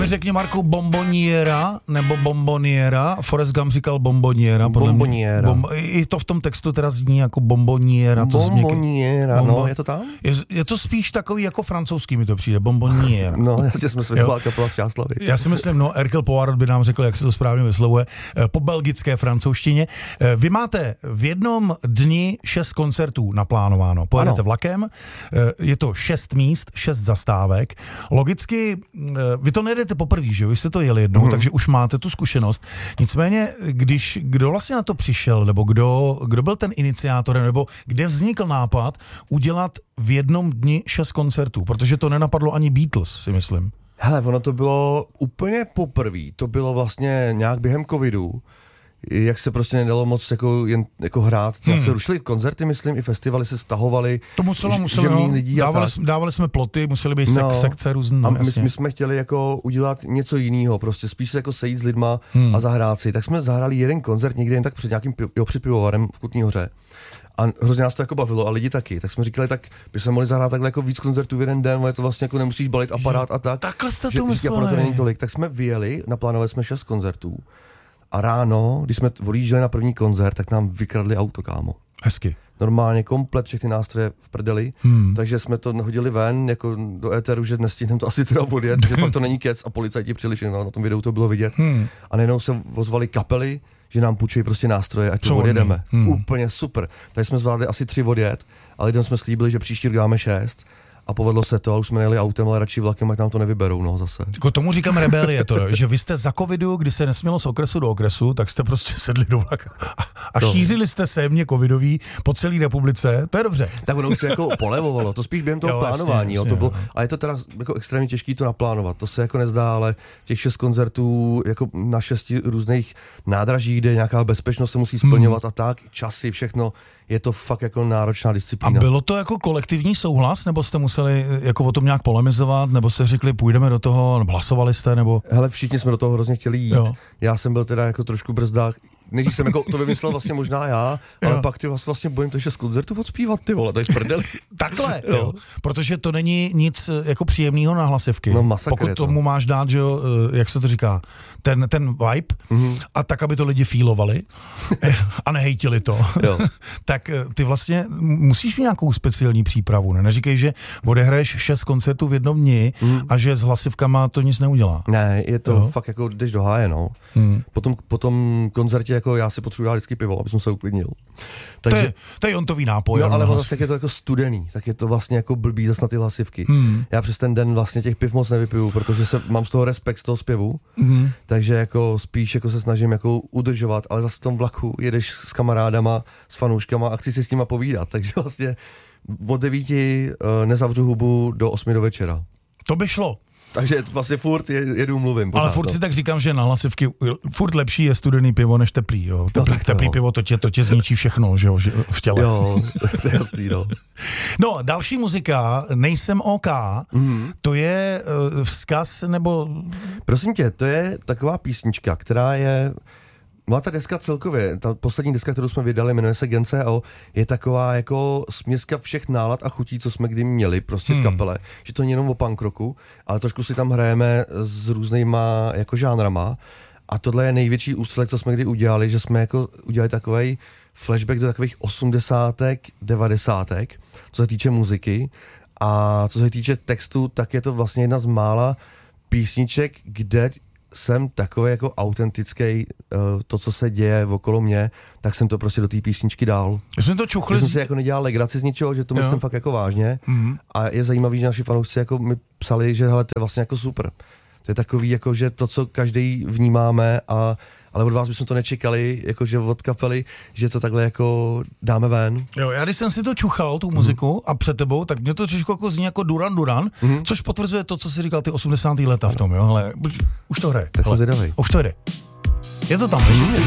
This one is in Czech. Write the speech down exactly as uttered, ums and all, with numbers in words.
mi řekni, Marku, bomboniera nebo bomboniera? Forrest Gump říkal bomboniera. Bomboniera. Bom, I to v tom textu teda zní jako bomboniera. To bomboniera, Bombo... no, je to tam? Je, je to spíš takový jako francouzský mi to přijde, bomboniera. No, jasně jsme světla kapela z Čáslavy. Já si myslím, no, Hercule Poirot by nám řekl, jak se to správně vyslovuje, po belgické francouzštině. Vy máte v jednom dni šest koncertů naplánováno. Pojedete ano. vlakem, je to šest míst, šest zastávek. Logicky, vy to nejdete poprvé, že jo? Vy jste to jeli jednou, hmm. takže už máte tu zkušenost. Nicméně, když, kdo vlastně na to přišel, nebo kdo, kdo byl ten iniciátor, nebo kde vznikl nápad udělat v jednom dni šest koncertů? Protože to nenapadlo ani Beatles, si myslím. Hele, ono to bylo úplně poprvé. To bylo vlastně nějak během covidu, jak se prostě nedalo moc jako, jen, jako hrát. Hmm. Se rušily koncerty, myslím, i festivaly se stahovaly. To muselo, muselo, no. lidí dávali, dávali jsme ploty, museli být no. sek, sekce různé. A my, my jsme chtěli jako udělat něco jiného, prostě spíš se jako sejít s lidma hmm. a zahrát si. Tak jsme zahrali jeden koncert někde jen tak před nějakým jo, před pivovarem v Kutní Hoře. A hrozně nás to jako bavilo a lidi taky. Tak jsme říkali, tak by jsme mohli zahrát takhle jako víc koncertů v jeden den, ale to vlastně jako nemusíš balit aparát a tak. Takhle jste že, to mysleli. To není tolik. Tak jsme vyjeli, naplánovali jsme šest koncertů a ráno, když jsme odjížděli na první koncert, tak nám vykradli auto, kámo. Hezky. Normálně komplet všechny nástroje v prdeli, hmm. takže jsme to hodili ven jako do éteru, že nestihneme to asi teda odjet, že fakt to není kec a policajti přijeli, všechno na tom videu to bylo vidět. Hmm. A najednou se ozvali kapely, že nám půjčují prostě nástroje, ať to odjedeme. Hmm. Úplně super. Tady jsme zvládli asi tři odjet, ale lidem jsme slíbili, že příští rok dáme šest. A povedlo se to, a už jsme nejeli autem, ale radši vlakem, ať nám to nevyberou, no zase. Jako tomu říkám rebelie, to, že vy jste za covidu, kdy se nesmělo z okresu do okresu, tak jste prostě sedli do vlaka a, a šířili jste sémě covidový po celé republice, to je dobře. Tak ono už to jako polevovalo, to spíš během toho jo, plánování, jasně, jo, to bylo, a je to teda jako extrémně těžký to naplánovat, to se jako nezdá, ale těch šest koncertů jako na šesti různých nádraží, kde nějaká bezpečnost se musí splňovat hmm. a tak, časy, všechno, je to fakt jako náročná disciplína. A bylo to jako kolektivní souhlas, nebo jste museli jako o tom nějak polemizovat, nebo jste řekli, půjdeme do toho, nebo hlasovali jste, nebo... Hele, všichni jsme do toho hrozně chtěli jít. Jo. Já jsem byl teda jako trošku brzdák. Než jsem jako to vymyslel vlastně možná já, ale jo. pak ty vás vlastně bojím to, že z koncertu odspívat, ty vole, to je prdeli. Takhle, jo. jo. Protože to není nic jako příjemného na hlasivky. No, masakr. Pokud tomu máš dát, že jo, jak se to říká, ten, ten vibe, mm-hmm. a tak, aby to lidi feelovali a nehejtili to, jo. tak ty vlastně musíš mít nějakou speciální přípravu, ne? Neříkej, že odehraješ šest koncertů v jednom dni mm. a že s hlasivkama to nic neudělá. Ne, je to jo. fakt jako, jdeš do háje, no. Mm. Potom, potom koncertě jako já si potřebuji dát vždycky pivo, aby jsem se uklidnil. Takže, to, je, to je jontový nápoj. No, ale vlastně jak je to jako studený, tak je to vlastně jako blbý zas na ty hlasivky. Hmm. Já přes ten den vlastně těch piv moc nevypiju, protože se, mám z toho respekt z toho zpěvu, hmm. takže jako spíš jako se snažím jako udržovat, ale zase v tom vlaku jedeš s kamarádama, s fanouškama a chci si s nima povídat, takže vlastně od devíti uh, nezavřu hubu do osmi do večera. To by šlo. Takže vlastně furt jedu mluvím. Pořád, ale furt no. si tak říkám, že na hlasivky furt lepší je studený pivo než teplý, jo. Teplý, no, teplý pivo, to tě, to tě zničí všechno, že jo, v těle. Jo, to je jasný, no. No, další muzika, Nejsem OK, mm-hmm. to je uh, vzkaz, nebo... Prosím tě, to je taková písnička, která je... No a ta deska celkově, ta poslední deska, kterou jsme vydali, jmenuje se Gen C O, je taková jako směska všech nálad a chutí, co jsme kdy měli prostě v kapele. Hmm. Že to není jenom o punk rocku, ale trošku si tam hrajeme s různýma jako žánrama. A tohle je největší ústřelek, co jsme kdy udělali, že jsme jako udělali takovej flashback do takových osmdesátek, devadesátek, co se týče muziky. A co se týče textu, tak je to vlastně jedna z mála písniček, kde jsem takový jako autentický, uh, to, co se děje okolo mě, tak jsem to prostě do té písničky dal. Jsme to čuchli. Že jsem si jako nedělal legraci z ničeho, že to jo. myslím fakt jako vážně. Mm-hmm. A je zajímavý, že naši fanoušci jako mi psali, že hele, to je vlastně jako super. To je takový, jako, že to, co každý vnímáme, a, ale od vás bychom to nečekali, jakože od kapely, že to takhle jako dáme ven. Jo, já když jsem si to čuchal, tu muziku, mm. a před tebou, tak mě to trošku jako zní jako Duran Duran, mm. což potvrzuje to, co jsi říkal ty osmdesátá léta v tom, jo, hele, už to hraje. Tak jsem zvědavej. Už to jde. Je to tam, mm.